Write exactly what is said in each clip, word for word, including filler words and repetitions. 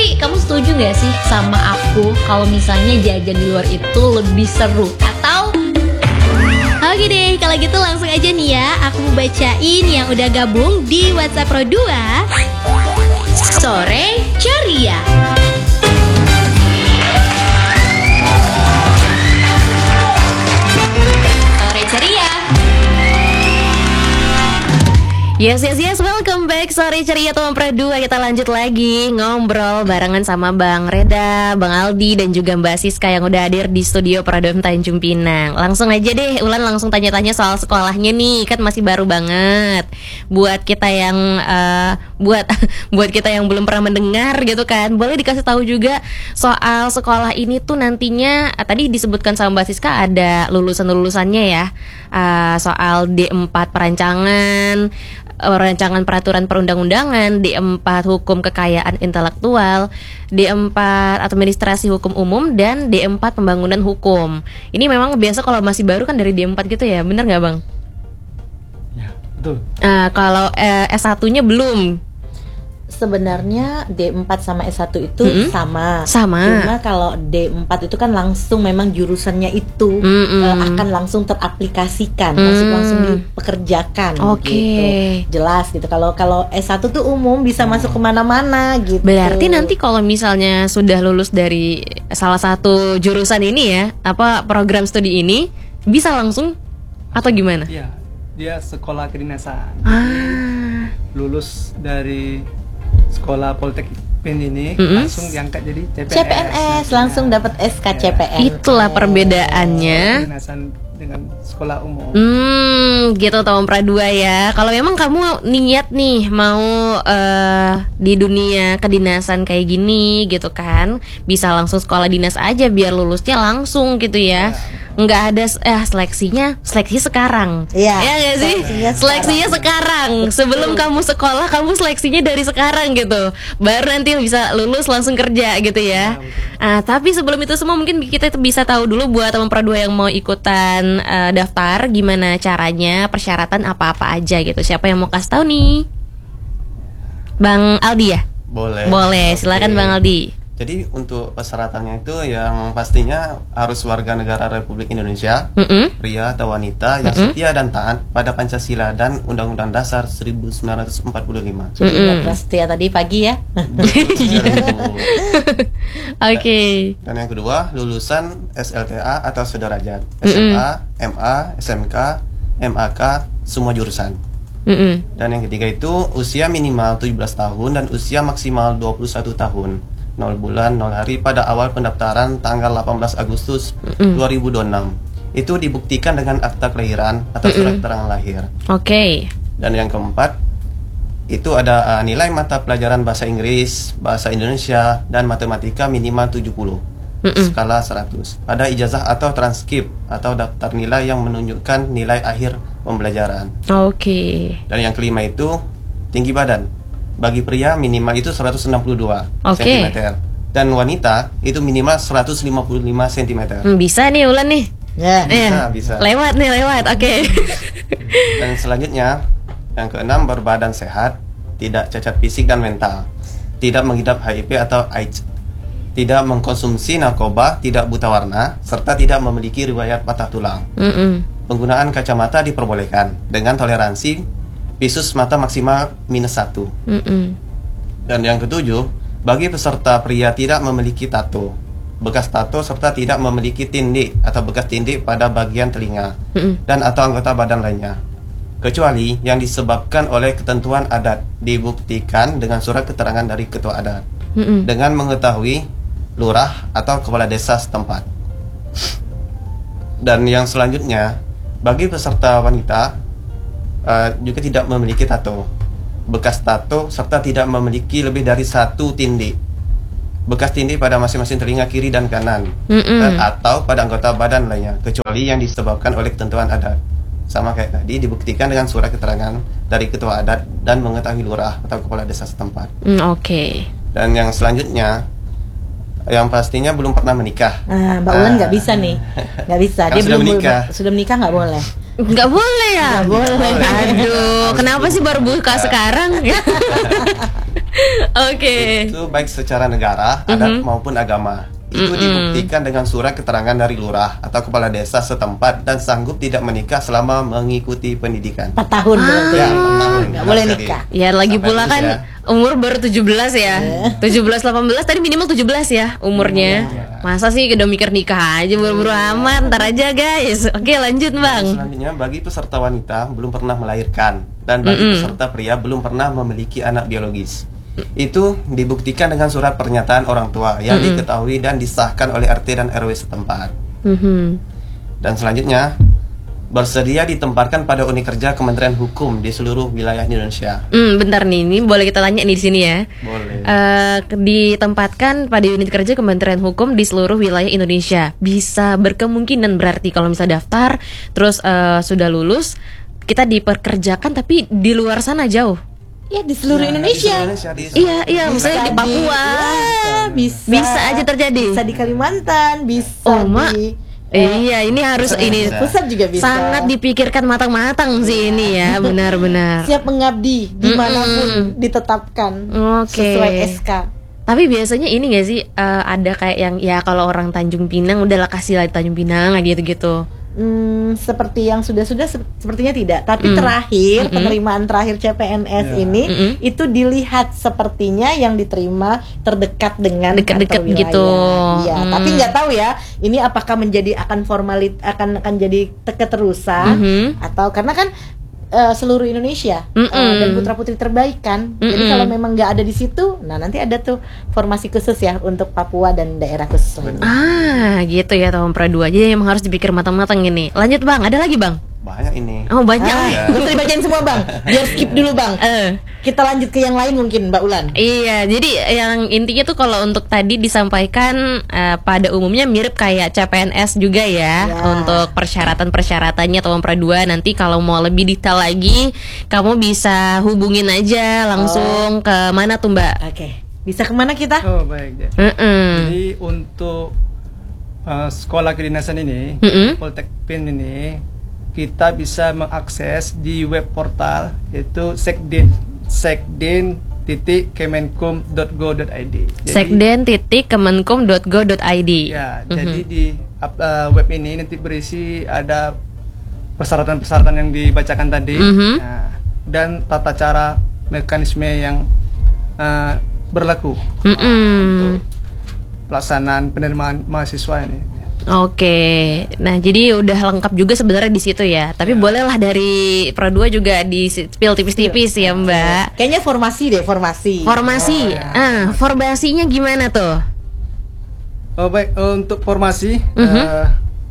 Tapi kamu setuju gak sih sama aku kalau misalnya jajan di luar itu lebih seru? Atau oke deh, kalau gitu langsung aja nih ya, aku mau bacain yang udah gabung di WhatsApp Pro dua Sore Ceria. Sore Ceria. Yes, yes, yes, welcome back Sore Ceria teman Pro dua. Kita lanjut lagi ngobrol barengan sama Bang Reda, Bang Aldi, dan juga Mbak Siska yang udah hadir di studio Pradom Tanjung Pinang. Langsung aja deh, Ulan langsung tanya-tanya soal sekolahnya nih. Kan masih baru banget. Buat kita yang uh, Buat buat kita yang belum pernah mendengar gitu kan, boleh dikasih tahu juga soal sekolah ini tuh nantinya. uh, Tadi disebutkan sama Mbak Siska ada lulusan-lulusannya ya, uh, soal D empat perancangan, rancangan peraturan perundang-undangan, D empat hukum kekayaan intelektual, D empat administrasi hukum umum, dan D empat pembangunan hukum. Ini memang biasa kalau masih baru kan dari D empat gitu ya, bener nggak Bang? Ya, betul. Uh, kalau uh, S satu-nya belum. Sebenarnya D empat sama S satu itu Mm-hmm. sama. Sama. Cuma kalau D empat itu kan langsung memang jurusannya itu Mm-mm. uh, akan langsung teraplikasikan, Mm. maksud langsung dipekerjakan. Oke. Gitu. Jelas gitu. Kalau kalau S satu tuh umum bisa masuk kemana-mana gitu. Berarti nanti kalau misalnya sudah lulus dari salah satu jurusan ini ya, apa program studi ini, bisa langsung atau gimana? Iya, dia sekolah kedinasan. Ah. Lulus dari sekolah Politeknik ini Mm-mm. langsung diangkat jadi C P N S. C P N S langsung dapat S K C P N S. Itulah perbedaannya. Kedinasan dengan sekolah umum. Hmm, gitu teman Pra dua ya. Kalau memang kamu niat nih mau uh, di dunia kedinasan kayak gini gitu kan, bisa langsung sekolah dinas aja biar lulusnya langsung gitu ya. Nggak ada eh seleksinya, seleksi sekarang. Iya. Ya nggak sih? Seleksinya Seleksinya sekarang. Sebelum kamu sekolah, kamu seleksinya dari sekarang gitu. Baru nanti bisa lulus langsung kerja gitu ya. Ah, tapi sebelum itu semua mungkin kita bisa tahu dulu buat teman Pra dua yang mau ikutan uh, daftar, gimana caranya, persyaratan apa-apa aja gitu. Siapa yang mau kasih tahu nih? Bang Aldi ya? Boleh. Boleh, silakan Oke. Bang Aldi. Jadi untuk persyaratannya itu yang pastinya harus warga negara Republik Indonesia, Mm-mm. pria atau wanita yang Mm-mm. setia dan taat pada Pancasila dan Undang-Undang Dasar seribu sembilan ratus empat puluh lima. Jadi Mm-mm. nggak setia tadi pagi ya. Oke. Dan yang kedua, lulusan S L T A atau sederajat, S M A, M A, S M K, M A K, semua jurusan. Mm-mm. Dan yang ketiga itu usia minimal tujuh belas tahun dan usia maksimal dua puluh satu tahun, nol bulan, nol hari pada awal pendaftaran tanggal delapan belas Agustus Mm-mm. dua ribu dua puluh enam. Itu dibuktikan dengan akta kelahiran atau surat Mm-mm. keterangan lahir. Oke. Dan yang keempat, itu ada uh, nilai mata pelajaran bahasa Inggris, bahasa Indonesia, dan matematika minimal tujuh puluh. Mm-mm. Skala seratus. Ada ijazah atau transkrip atau daftar nilai yang menunjukkan nilai akhir pembelajaran. Oke. Dan yang kelima itu tinggi badan. Bagi pria minimal itu seratus enam puluh dua Oke. sentimeter. Dan wanita itu minimal seratus lima puluh lima sentimeter. Hmm, bisa nih Ulan nih. Ya. Eh, bisa. Lewat nih, lewat. Oke. Dan selanjutnya, yang keenam, berbadan sehat, tidak cacat fisik dan mental, tidak mengidap H I V atau AIDS, tidak mengkonsumsi narkoba, tidak buta warna, serta tidak memiliki riwayat patah tulang. Mm-mm. Penggunaan kacamata diperbolehkan dengan toleransi visus mata maksimal minus satu. Mm-mm. Dan yang ketujuh, bagi peserta pria tidak memiliki tato, bekas tato, serta tidak memiliki tindik atau bekas tindik pada bagian telinga Mm-mm. dan atau anggota badan lainnya, kecuali yang disebabkan oleh ketentuan adat, dibuktikan dengan surat keterangan dari ketua adat Mm-mm. dengan mengetahui lurah atau kepala desa setempat. Dan yang selanjutnya, bagi peserta wanita uh, juga tidak memiliki tato, bekas tato, serta tidak memiliki lebih dari satu tindik, bekas tindik pada masing-masing telinga kiri dan kanan, Mm-mm. dan atau pada anggota badan lainnya, kecuali yang disebabkan oleh ketentuan adat. Sama kayak tadi, dibuktikan dengan surat keterangan dari ketua adat dan mengetahui lurah atau kepala desa setempat. Mm, Oke. Dan yang selanjutnya, yang pastinya belum pernah menikah. Nah, Mbak Ulan nggak bisa nih, nggak bisa. Kan Dia sudah belum menikah. sudah menikah nggak boleh. Nggak boleh ya? Nggak boleh. Aduh, kenapa sih baru buka sekarang? Oke. Itu baik secara negara, adat maupun agama. Itu dibuktikan dengan surat keterangan dari lurah atau kepala desa setempat dan sanggup tidak menikah selama mengikuti pendidikan. empat tahun berarti. Ya, empat tahun. Nggak boleh Jadi, nikah. Ya lagi sampai pula lulus kan ya. umur baru tujuh belas ya. tujuh belas delapan belas tadi minimal tujuh belas ya umurnya. Masa sih udah mikir nikah aja buru-buru amat, ntar aja guys. Oke, lanjut, Bang. Selanjutnya, bagi peserta wanita belum pernah melahirkan dan bagi peserta pria belum pernah memiliki anak biologis. Itu dibuktikan dengan surat pernyataan orang tua yang diketahui dan disahkan oleh R T dan R W setempat. Mhm. Dan selanjutnya, bersedia ditempatkan pada unit kerja Kementerian Hukum di seluruh wilayah Indonesia. Hmm, bentar nih, ini boleh kita tanya nih di sini ya. Boleh. Eh, ditempatkan pada unit kerja Kementerian Hukum di seluruh wilayah Indonesia. Bisa berkemungkinan berarti kalau misalnya daftar terus eh, sudah lulus, kita diperkerjakan tapi di luar sana jauh. Ya di seluruh Nah, Indonesia. di Indonesia, di- Iya, iya, misalnya di Papua. Ya, bisa. Bisa aja terjadi. Bisa di Kalimantan, bisa Oh, Mak. di Iya, ini harus Bisa, ini bisa. pusat juga bisa. sangat dipikirkan matang-matang sih ini ya, benar-benar. Siap mengabdi dimanapun ditetapkan Oke. sesuai S K. Tapi biasanya ini gak sih eh, ada kayak yang ya kalau orang Tanjung Pinang udahlah kasih lah di Tanjung Pinang kayak gitu-gitu. Hmm, seperti yang sudah-sudah se- sepertinya tidak. Tapi terakhir penerimaan terakhir C P N S Ya. ini Mm-mm. itu dilihat sepertinya yang diterima terdekat dengan Dekat-dekat kantor gitu. wilayah. Iya, Hmm. tapi nggak tahu ya. Ini apakah menjadi akan formalit akan akan jadi te- keterusan Mhm. atau karena kan eh, seluruh Indonesia Mm-mm. eh, dan putra putri terbaik kan. Jadi Mm-mm. kalau memang nggak ada di situ, nah nanti ada tuh formasi khusus ya untuk Papua dan daerah khusus lainnya. Ah, gitu ya tahun pra dua. Jadi emang harus dipikir matang-matang ini. Lanjut, Bang. Ada lagi, Bang? Banyak ini. Oh, banyak. Ah, Ya. nggak usah dibacain semua bang, biar skip dulu bang. Eh. Kita lanjut ke yang lain mungkin Mbak Ulan. Iya, jadi yang intinya tuh kalau untuk tadi disampaikan eh, pada umumnya mirip kayak C P N S juga ya, Ya. untuk persyaratan-persyaratannya tahun pra dua. Nanti kalau mau lebih detail lagi, kamu bisa hubungin aja langsung ke mana tuh, Mbak? Oke, bisa kemana kita? Oh baik ya. Mm-mm. Jadi untuk uh, sekolah kedinasan ini, Mm-mm. Poltek P I N ini, kita bisa mengakses di web portal yaitu sekden sekden titik kemenkum dot go dot i d. Jadi- sekden titik kemenkum dot go dot i d. Ya, jadi di up- uh, web ini nanti berisi ada persyaratan-persyaratan yang dibacakan tadi, Mhm. nah, dan tata cara mekanisme yang uh, berlaku Mm-mm. pelaksanaan penerimaan mahasiswa ini. Oke, nah jadi udah lengkap juga sebenarnya di situ ya. Tapi bolehlah dari Pro dua juga di spill tipis-tipis ya Mbak. Kayaknya formasi deh, formasi. Formasi, ah formasinya gimana tuh? Oh baik, untuk formasi, Mhm. eh,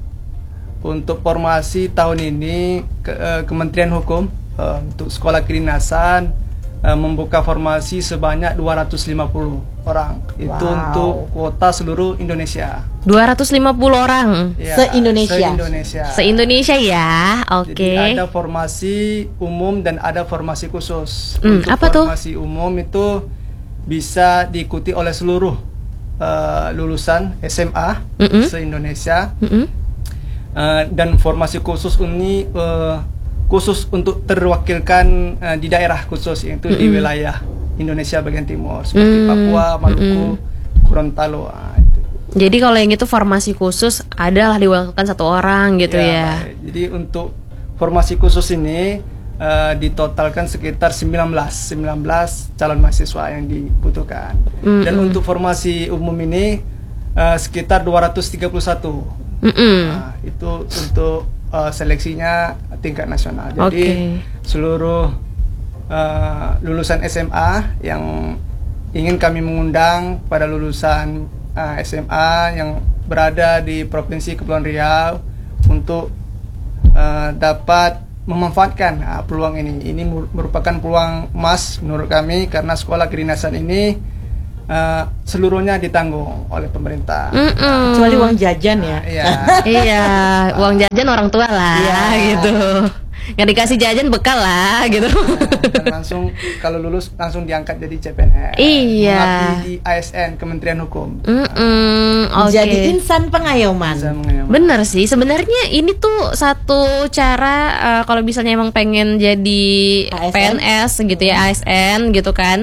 untuk formasi tahun ini ke, eh, Kementerian Hukum eh, untuk sekolah kedinasan eh, membuka formasi sebanyak dua ratus lima puluh orang. Itu Wow. untuk kuota seluruh Indonesia. dua ratus lima puluh orang Ya, Se-Indonesia. Se-Indonesia. se-Indonesia ya. Oke. Jadi ada formasi umum dan ada formasi khusus. Hmm, Untuk apa tuh? formasi umum itu bisa diikuti oleh seluruh eh, lulusan S M A Mm-mm. se-Indonesia. Mm-mm. Eh, dan formasi khusus ini eh, khusus untuk terwakilkan eh, di daerah khusus yaitu di wilayah Indonesia bagian timur seperti Mm, Papua, Maluku, Gorontalo. Ah, itu. Jadi kalau yang itu formasi khusus adalah diwakilkan satu orang gitu ya. baik. Jadi untuk formasi khusus ini eh, ditotalkan sekitar sembilan belas calon mahasiswa yang dibutuhkan. Mm, Dan untuk formasi umum ini eh, sekitar dua ratus tiga puluh satu. Mm-mm. Nah, itu untuk uh, seleksinya tingkat nasional. Jadi Oke. seluruh uh, lulusan S M A yang ingin kami mengundang pada lulusan uh, S M A yang berada di Provinsi Kepulauan Riau untuk uh, dapat memanfaatkan uh, peluang ini. Ini mur- merupakan peluang emas menurut kami karena sekolah kedinasan ini uh, seluruhnya ditanggung oleh pemerintah. Mm-mm. Kecuali uang jajan ya. Iya. Iya, uang jajan orang tua lah Iya. gitu. Nggak dikasih jajan bekal lah gitu. Dan langsung kalau lulus langsung diangkat jadi C P N S. Iya. Mengabdi di A S N Kementerian Hukum. Mm-mm, oke. Jadi insan pengayoman. Bisa mengayomi. Bener sih, sebenarnya ini tuh satu cara uh, kalau misalnya emang pengen jadi A S N? P N S gitu ya, A S N gitu kan,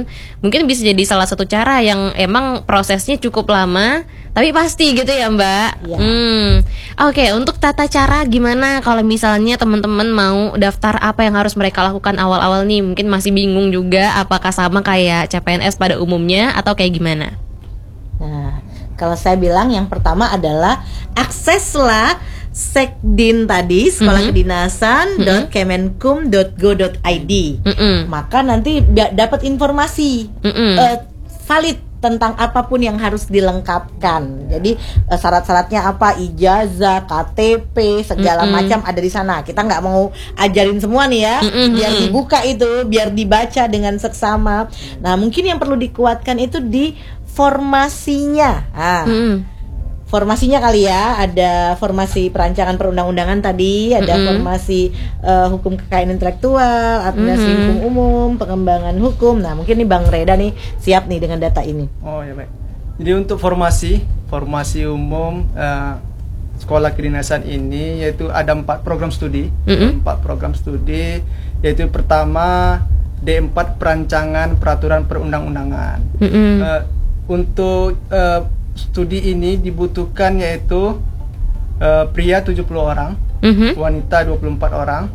mungkin bisa jadi salah satu cara yang emang prosesnya cukup lama tapi pasti gitu ya Mbak. Iya. Hmm. Oke, untuk tata cara gimana kalau misalnya teman-teman mau daftar, apa yang harus mereka lakukan awal-awal nih? Mungkin masih bingung juga apakah sama kayak C P N S pada umumnya atau kayak gimana? Nah, kalau saya bilang yang pertama adalah akseslah Sekdin tadi, sekolah Mhm. kedinasan dot kemenkum dot go dot i d. Mm-mm. Maka nanti bi- dapat informasi Mm-mm. eh, valid tentang apapun yang harus dilengkapkan. Jadi eh, syarat-syaratnya apa, ijazah, K T P, segala Mm-mm. macam ada di sana. Kita nggak mau ajarin semua nih ya, Mm-mm. biar dibuka itu, biar dibaca dengan seksama. Nah, mungkin yang perlu dikuatkan itu di formasinya. Nah, Mm-mm. formasinya kali ya, ada formasi perancangan perundang-undangan tadi, ada Mm-mm. formasi eh, hukum kekayaan intelektual, administrasi Mm-mm. hukum umum, pengembangan hukum. Nah, mungkin nih Bang Reda nih siap nih dengan data ini. Oh ya baik. Jadi untuk formasi, formasi umum eh, sekolah kedinasan ini yaitu ada empat program studi, Mm-mm. empat program studi, yaitu pertama D empat perancangan peraturan perundang-undangan. Mm-mm. Eh, untuk eh, studi ini dibutuhkan yaitu eh, pria tujuh puluh orang, Mhm. wanita dua puluh empat orang.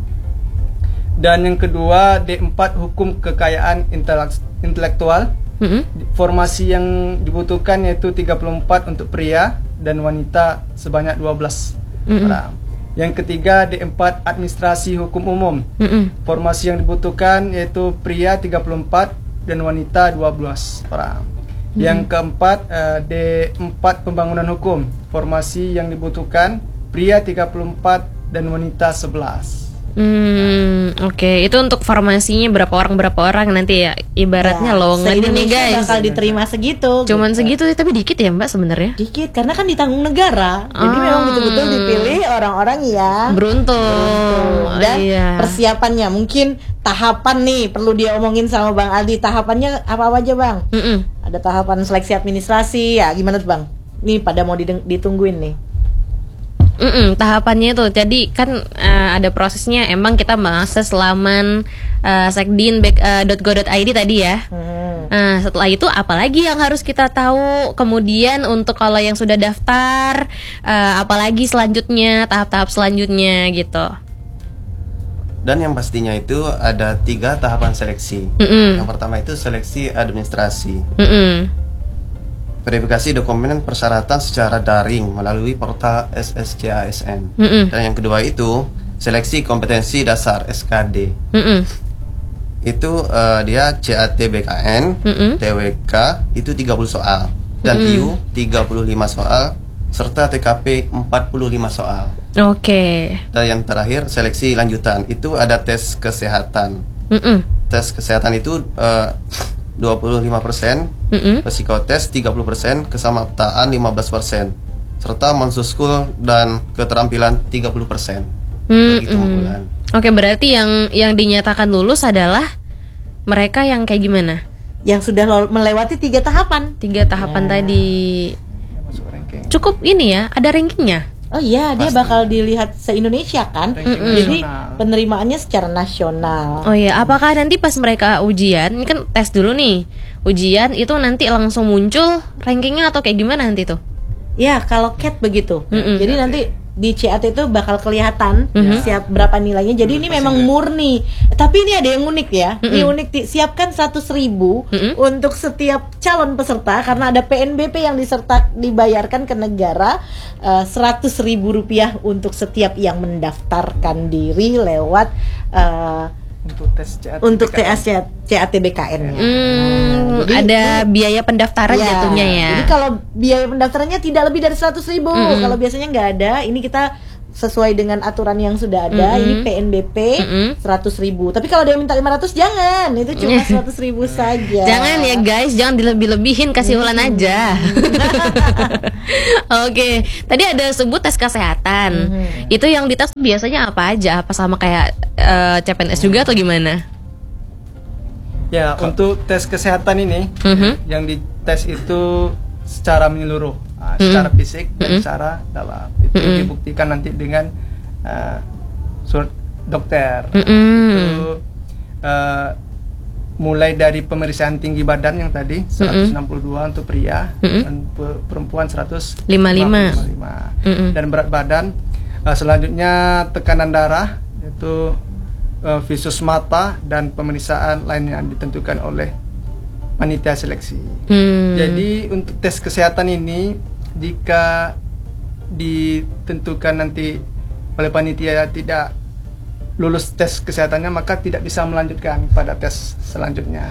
Dan yang kedua D empat hukum kekayaan intelek- intelektual. Mm-mm. Formasi yang dibutuhkan yaitu tiga puluh empat untuk pria dan wanita sebanyak dua belas Mm-mm. orang. Yang ketiga D empat administrasi hukum umum. Mm-mm. Formasi yang dibutuhkan yaitu pria tiga puluh empat dan wanita dua belas orang. Yang keempat eh, D empat pembangunan hukum. Formasi yang dibutuhkan pria tiga puluh empat dan wanita sebelas. Hmm, oke. Itu untuk formasinya berapa orang berapa orang nanti ya. Ibaratnya Ya, lowongan ini nih se-Indonesia guys. bakal diterima segitu. Cuman gitu. segitu tapi dikit ya Mbak sebenarnya. Dikit karena kan ditanggung negara. Jadi Ah. memang betul-betul dipilih orang-orang yang Beruntung. dan Iya. persiapannya mungkin tahapan nih perlu dia omongin sama Bang Aldi. Tahapannya apa aja Bang? Mm-mm. Ada tahapan seleksi administrasi ya, gimana tuh Bang? Nih pada mau dideng- ditungguin nih. Mm-mm, tahapannya itu jadi kan eh, ada prosesnya, emang kita mengakses laman uh, sekdin dot go dot i d tadi ya. Hmm. Nah, setelah itu apalagi yang harus kita tahu? Kemudian untuk kalau yang sudah daftar, eh, apalagi selanjutnya, tahap-tahap selanjutnya gitu. Dan yang pastinya itu ada tiga tahapan seleksi. Mm-mm. Yang pertama itu seleksi administrasi. Mm-mm. Verifikasi dokumen persyaratan secara daring melalui portal S S C A S N. Mm-mm. Dan yang kedua itu seleksi kompetensi dasar S K D. Mm-mm. Itu eh, dia C A T B K N, Mm-mm. T W K itu tiga puluh soal dan Mm-mm. I U tiga puluh lima soal serta T K P empat puluh lima soal. Oke. Dan yang terakhir seleksi lanjutan itu ada tes kesehatan. Mm-mm. Tes kesehatan itu eh, dua puluh lima persen, Mm-mm. psikotes tiga puluh persen, kesamaptaan lima belas persen, serta monsuskul dan keterampilan tiga puluh persen. Begitu Mm-mm. bulan. Oke, berarti yang yang dinyatakan lulus adalah mereka yang kayak gimana? Yang sudah lol- melewati tiga tahapan. Tiga tahapan Ya. tadi. Yang masuk ranking. Cukup ini ya, ada rankingnya. Oh iya, dia Pasti. bakal dilihat se-Indonesia kan. Ranking Jadi nasional. penerimaannya secara nasional. Oh iya, apakah nanti pas mereka ujian, ini kan tes dulu nih. Ujian itu nanti langsung muncul rankingnya atau kayak gimana nanti tuh? Ya, kalau C A T begitu. Mm-mm. Jadi nanti di C A T itu bakal kelihatan Mhm. siap berapa nilainya. Jadi ini memang murni. Tapi ini ada yang unik ya. Ini Mm-mm. unik. Ti- Siapkan seratus ribu Mm-mm. untuk setiap calon peserta karena ada P N B P yang diserta dibayarkan ke negara eh, seratus ribu rupiah untuk setiap yang mendaftarkan diri lewat eh, Untuk tes C A T B K N. untuk T A C A T B K N. Hmm, jadi ada ini- biaya pendaftaran Ya, jatuhnya ya. Jadi kalau biaya pendaftarannya tidak lebih dari seratus ribu. Mm-mm. Kalau biasanya nggak ada, ini kita sesuai dengan aturan yang sudah ada. Mm-mm. Ini P N B P Mm-mm. seratus ribu. Tapi kalau dia minta lima ratus jangan, itu cuma seratus ribu saja. Jangan ya guys, jangan dilebih-lebihin, kasih ulan aja. Oke, tadi ada sebut tes kesehatan. Mhm. Itu yang dites biasanya apa aja? Apa sama kayak eh, C P N S juga atau gimana? Ya, untuk tes kesehatan ini Mhm. yang dites itu secara menyeluruh, ah, Mm. secara fisik dan Mm-mm. secara dalam. Itu Mm-mm. dibuktikan nanti dengan ah, surat dokter. Mm-mm. Itu ah, mulai dari pemeriksaan tinggi badan yang tadi seratus enam puluh dua untuk pria Mm-mm. dan pe- perempuan seratus lima puluh lima. Mm-mm. dan berat badan. Uh, selanjutnya tekanan darah, yaitu uh, visus mata dan pemeriksaan lain yang ditentukan oleh panitia seleksi. Hmm. Jadi untuk tes kesehatan ini jika ditentukan nanti oleh panitia tidak lulus tes kesehatannya, maka tidak bisa melanjutkan pada tes selanjutnya.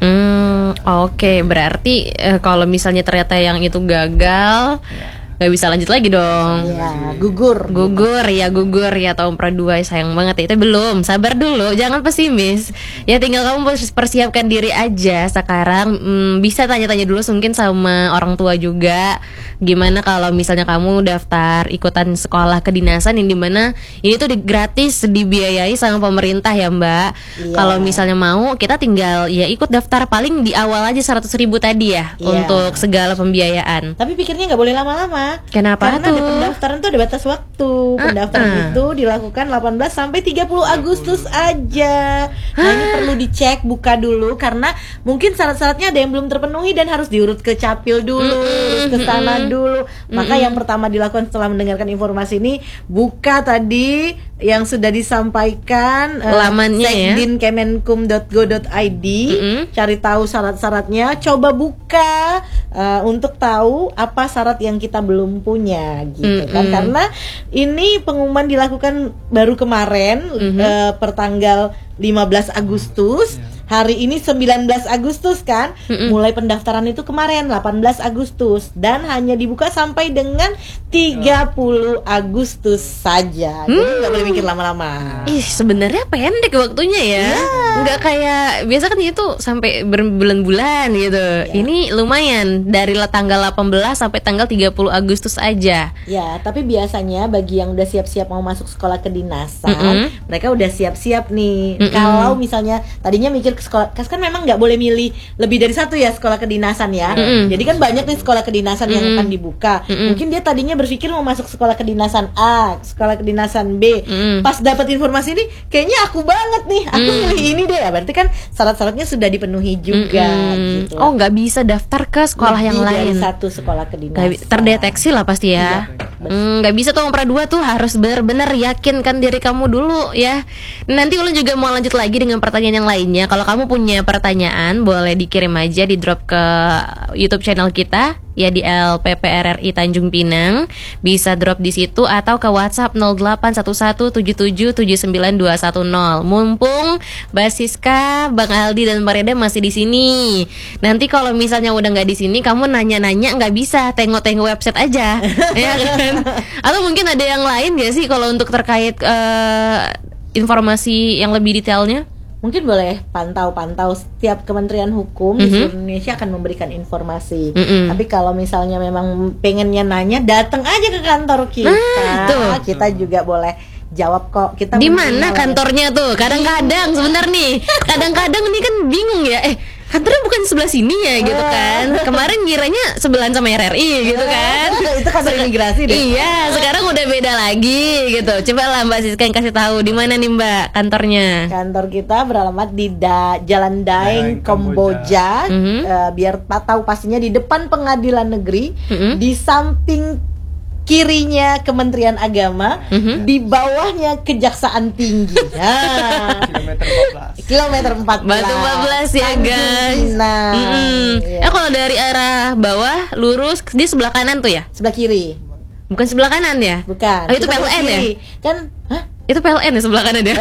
Hmm, oke, berarti eh, kalau misalnya ternyata yang itu gagal, nggak bisa lanjut lagi dong. Ya, gugur. Gugur ya, gugur ya tahun pra dua, sayang banget ya. Itu belum, sabar dulu, jangan pesimis. Ya tinggal kamu persiapkan diri aja sekarang. Hmm, bisa tanya-tanya dulu mungkin sama orang tua juga. Gimana kalau misalnya kamu daftar ikutan sekolah kedinasan yang dimana ini tuh di- gratis dibiayai sama pemerintah ya Mbak. Iya. Kalau misalnya mau kita tinggal ya ikut daftar paling di awal aja seratus ribu tadi ya Iya. untuk segala pembiayaan. Tapi pikirnya nggak boleh lama-lama. Kenapa Karena tuh? ada pendaftaran tuh ada batas waktu. Pendaftaran Ah, ah. itu dilakukan delapan belas sampai tiga puluh Agustus aja. Nah, ini perlu dicek, buka dulu karena mungkin syarat-syaratnya ada yang belum terpenuhi dan harus diurut ke Capil dulu, urus ke sana dulu. Maka yang pertama dilakukan setelah mendengarkan informasi ini, buka tadi yang sudah disampaikan eh, Lamannya ya. sekdin kemenkum dot go dot i d, Mm-mm. cari tahu syarat-syaratnya, coba buka eh, untuk tahu apa syarat yang kita belum punya gitu kan. Mm-mm. Karena ini pengumuman dilakukan baru kemarin eh, per tanggal lima belas Agustus. Hari ini sembilan belas Agustus kan. Mm-mm. Mulai pendaftaran itu kemarin delapan belas Agustus dan hanya dibuka sampai dengan tiga puluh Agustus saja. Jadi nggak boleh mikir lama-lama. Ih, sebenarnya pendek waktunya ya. Nggak kayak biasa kan itu sampai berbulan-bulan gitu. Ini lumayan dari la- tanggal delapan belas sampai tanggal tiga puluh Agustus aja. Ya, tapi biasanya bagi yang udah siap-siap mau masuk sekolah kedinasan, Mm-mm. mereka udah siap-siap nih. Mm-mm. Kalau misalnya tadinya mikir ke sekolah, kan memang nggak boleh milih lebih dari satu ya sekolah kedinasan ya. Mm-mm. Jadi kan banyak nih sekolah kedinasan yang Mm-mm. akan dibuka. Mm-mm. Mungkin dia tadinya berpikir mau masuk sekolah kedinasan A, sekolah kedinasan B. Mm-mm. Pas dapat informasi ini, kayaknya aku banget nih, aku Mm. milih ini deh. Berarti kan syarat-syaratnya sudah dipenuhi juga. Mm-mm. Gitu. Oh, nggak bisa daftar ke sekolah Lebih yang dari lain. satu sekolah Nggak kedinasan. bi- terdeteksi lah pasti ya. Iya, Hmm, nggak bisa tuh pra dua tuh harus benar-benar yakinkan diri kamu dulu ya. Nanti ulun juga mau lanjut lagi dengan pertanyaan yang lainnya. Kalau kamu punya pertanyaan boleh dikirim aja di drop ke YouTube channel kita ya di L P P R R I Tanjung Pinang. Bisa drop di situ atau ke WhatsApp nol delapan satu satu tujuh tujuh tujuh sembilan dua satu nol. Mumpung Mbak Siska, Bang Aldi dan Mbak Reda masih di sini. Nanti kalau misalnya udah nggak di sini, kamu nanya-nanya nggak bisa, tengok-tengok website aja, ya kan? Atau mungkin ada yang lain nggak sih kalau untuk terkait eh, informasi yang lebih detailnya? Mungkin boleh pantau-pantau setiap Kementerian Hukum di Mhm. seluruh Indonesia akan memberikan informasi. Mm-mm. Tapi kalau misalnya memang pengennya nanya, datang aja ke kantor kita. Nah, tuh. Kita juga boleh jawab kok. Kita Di menerima mana lah. kantornya tuh? Kadang-kadang sebentar nih, kadang-kadang ini kan bingung ya. Eh, kantornya bukan sebelah sini ya gitu kan. Kemarin ngiranya sebelahan sama R R I gitu kan. Itu kantor imigrasi deh. Iya, sekarang udah beda lagi gitu. Coba lah Mbak Siska yang kasih tahu di mana nih Mbak kantornya. Kantor kita beralamat di da- Jalan Daeng, Daeng, Kamboja. Mhm. Eh, biar tak tahu pastinya di depan Pengadilan Negeri, Mhm. di samping kirinya Kementerian Agama, Mhm. di bawahnya Kejaksaan Tinggi. Nah, Kilometer empat belas. kilometer empat belas. Batu empat belas ya Tanjung guys. Pinang. Mm-mm. Iya. Eh kalau dari arah bawah lurus di sebelah kanan tuh ya? Sebelah kiri, Bukan sebelah kanan ya? bukan. Oh, itu Kita P L N sebelah ya? kiri. Kan, hah? Itu P L N ya sebelah kanan ya?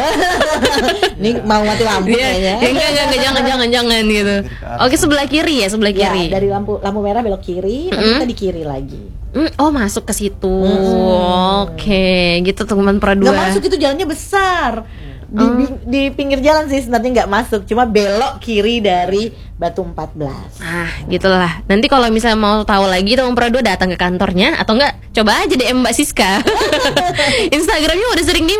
Ini mau mati lampu Iya, kayaknya. ya, enggak, enggak, enggak, jangan, jangan, jangan gitu. Oke, sebelah kiri ya, sebelah Ya, kiri. dari lampu lampu merah belok kiri, nanti Mm-mm. kita di kiri lagi. Hmm, oh masuk ke situ. Hmm. Oke, gitu teman pra Nggak dua. masuk, itu jalannya besar. Di, Oh. di, di pinggir jalan sih sebenarnya nggak masuk, cuma belok kiri dari Batu empat belas. Ah, gitulah. Nanti kalau misalnya mau tahu lagi teman pra dua datang ke kantornya atau enggak, coba aja D M Mbak Siska. Instagramnya udah sering di